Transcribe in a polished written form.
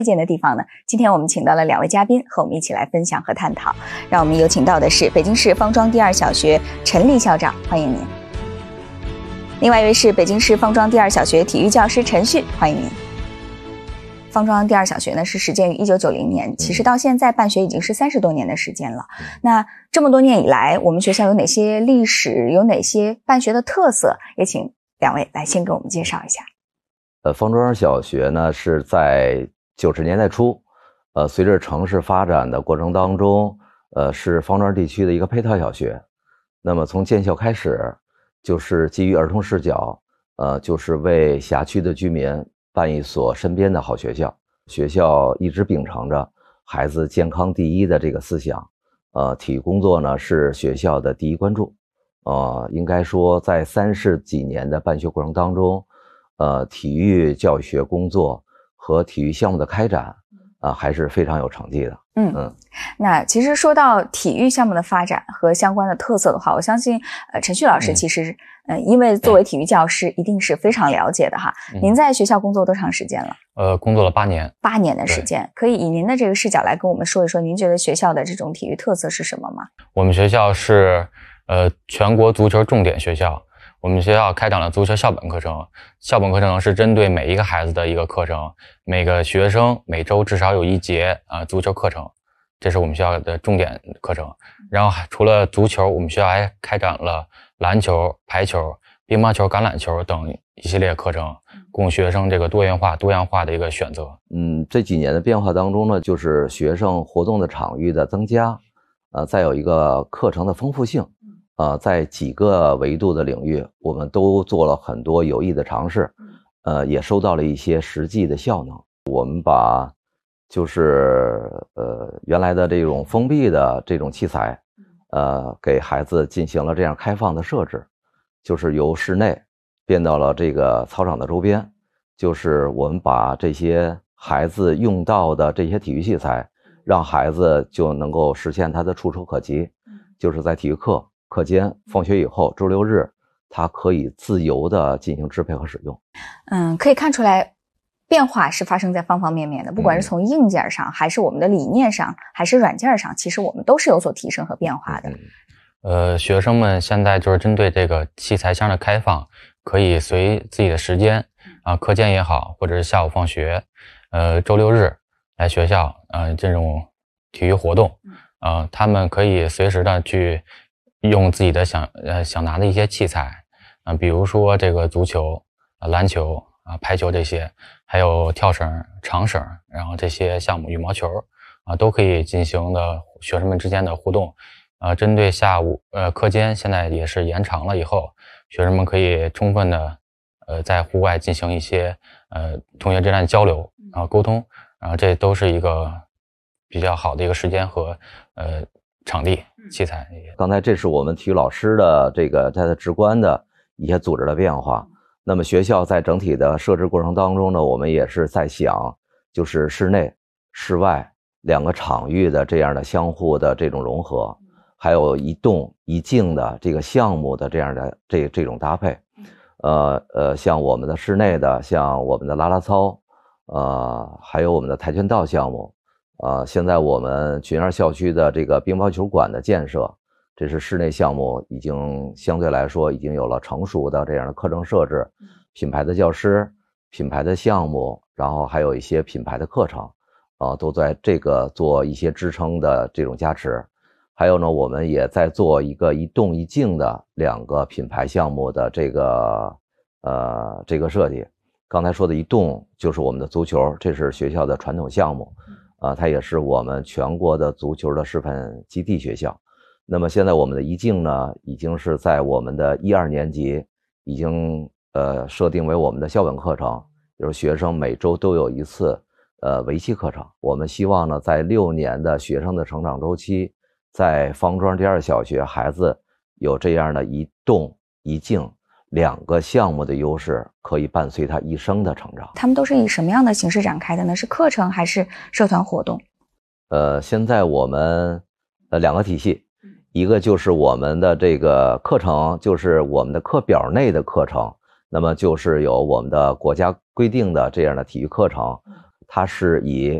推荐的地方呢？今天我们请到了2位嘉宾和我们一起来分享和探讨。让我们有请到的是北京市方庄第2小学陈丽校长，欢迎您。另外一位是北京市方庄第2小学体育教师陈旭，欢迎您。方庄第2小学呢是始建于1990年，其实到现在办学已经是30多年的时间了。那这么多年以来，我们学校有哪些历史，有哪些办学的特色？也请2位来先给我们介绍一下。 方庄小学呢是在90年代初，随着城市发展的过程当中，是方庄地区的一个配套小学。那么从建校开始，就是基于儿童视角，就是为辖区的居民办一所身边的好学校。学校一直秉承着孩子健康第一的这个思想，体育工作呢是学校的第一关注。应该说在30几年的办学过程当中，体育教学工作和体育项目的开展，还是非常有成绩的。 那其实说到体育项目的发展和相关的特色的话，我相信陈旭老师其实因为作为体育教师一定是非常了解的哈。您在学校工作多长时间了？ 工作了8年。8 年的时间，可以以您的这个视角来跟我们说一说，您觉得学校的这种体育特色是什么吗？ 我们学校是全国足球重点学校。我们学校开展了足球校本课程，校本课程是针对每一个孩子的一个课程，每个学生每周至少有1节足球课程，这是我们学校的重点课程。然后除了足球，我们学校还开展了篮球、排球、乒乓球、橄榄球等一系列课程，供学生这个多元化、多样化的一个选择。 这几年的变化当中呢，就是学生活动的场域的增加，再有一个课程的丰富性。在几个维度的领域，我们都做了很多有益的尝试，也收到了一些实际的效能。我们把就是原来的这种封闭的这种器材，给孩子进行了这样开放的设置，就是由室内变到了这个操场的周边，就是我们把这些孩子用到的这些体育器材，让孩子就能够实现他的触手可及，就是在体育课间、放学以后、周6日，它可以自由的进行支配和使用。 可以看出来变化是发生在方方面面的，不管是从硬件上，还是我们的理念上，还是软件上，其实我们都是有所提升和变化的。 学生们现在就是针对这个器材箱的开放，可以随自己的时间课间也好，或者是下午放学，周6日来学校这种体育活动，他们可以随时的去用自己的想拿的一些器材，比如说这个足球、篮球、排球这些，还有跳绳、长绳，然后这些项目羽毛球都可以进行的学生们之间的互动。针对下午课间现在也是延长了以后，学生们可以充分的在户外进行一些同学之间的交流沟通，这都是一个比较好的一个时间和场地器材。 刚才这是我们体育老师的这个他的直观的一些组织的变化。那么学校在整体的设置过程当中呢，我们也是在想，就是室内室外2个场域的这样的相互的这种融合，还有一动一静的这个项目的这样的这种搭配。像我们的室内的，像我们的啦啦操，还有我们的跆拳道项目。现在我们群2校区的这个乒乓球馆的建设，这是室内项目，已经相对来说已经有了成熟的这样的课程设置，品牌的教师、品牌的项目，然后还有一些品牌的课程，都在这个做一些支撑的这种加持。还有呢，我们也在做一个一动一静的2个品牌项目的这个设计。刚才说的一动就是我们的足球，这是学校的传统项目。它也是我们全国的足球的示范基地学校。那么现在我们的一静呢，已经是在我们的1、2年级已经设定为我们的校本课程，就是学生每周都有1次围棋课程。我们希望呢，在6年的学生的成长周期，在方庄第2小学，孩子有这样的一动一静2个项目的优势，可以伴随他一生的成长。 他们都是以什么样的形式展开的呢？是课程还是社团活动？ 现在我们2个体系，一个就是我们的这个课程，就是我们的课表内的课程，那么就是有我们的国家规定的这样的体育课程， 它是以